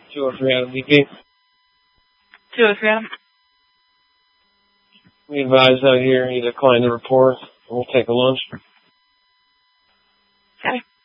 203 Adam VP. 203 Adam. We advise out here you decline the report. We'll take a lunch. Okay.